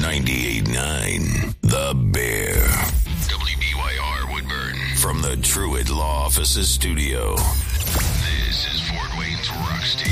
98.9 The Bear. WBYR Woodburn. From the Truett Law Offices studio. This is Fort Wayne's Rock Station.